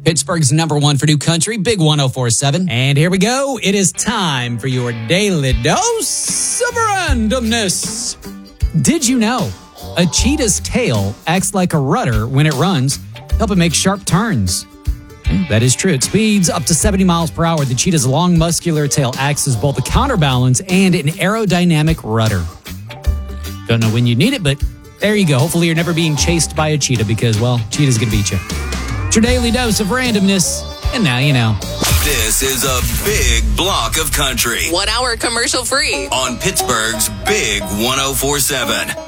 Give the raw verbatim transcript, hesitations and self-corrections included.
Pittsburgh's number one for new country, Big one oh four point seven. And here we go. It is time for your daily dose of randomness. Did you know a cheetah's tail acts like a rudder when it runs, help it make sharp turns? That is true. It speeds up to seventy miles per hour. The cheetah's long, muscular tail acts as both a counterbalance and an aerodynamic rudder. Don't know when you need it, but there you go. Hopefully you're never being chased by a cheetah because, well, cheetah's going to beat you. It's your daily dose of randomness, and now you know. This is a big block of country. One hour commercial free. On Pittsburgh's Big one oh four point seven.